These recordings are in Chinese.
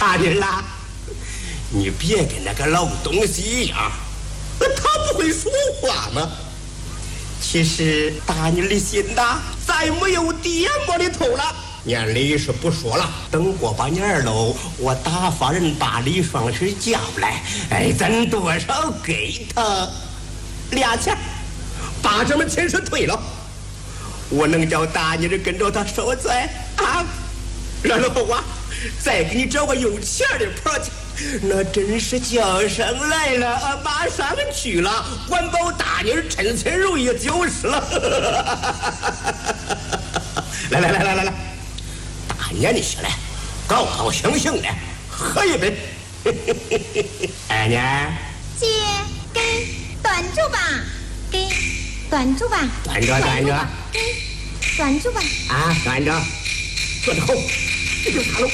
大妮啦，你别跟那个老东西一样，他不会说话吗？其实大妮的心呐，再没有爹妈的头了。年李是不说了，等过把年喽，我打发人把李双是叫来，咱多少给他俩钱，把这门钱是退了。我能叫大妮跟着他受罪啊，然后啊，再给你找个有钱的婆去。那真是叫声来了，马上去了，管保大妮称心如意就是了。来，大年的起来，高高兴兴的喝一杯。二娘， 姐，给端住吧，给端住吧， 端着， 给端住吧。 啊，端着，端着口，这就擦喽，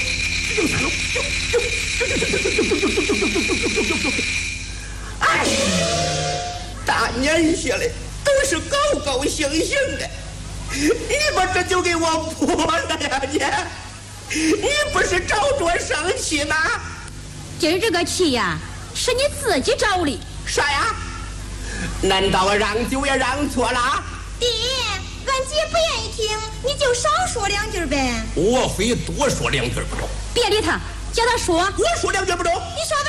哎，大年下来都是高高兴兴的，你把这就给我泼了呀你不是找着生气吗？ 今儿这个气呀，是你自己找的。 啥呀？难道让酒也让错了？ 爹，俺姐不愿意听，你就少说两句呗。 我非多说两句不中。 别理他，叫他说。 我说两句不中。 你说